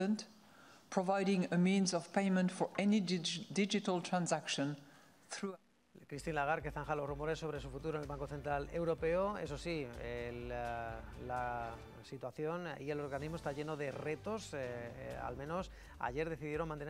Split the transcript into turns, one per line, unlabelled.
providing a means of payment for any digital transaction through.
Christine Lagarde, que zanja los rumores sobre su futuro en el Banco Central Europeo. Eso sí, la situación y el organismo está lleno de retos. Al menos ayer decidieron mantener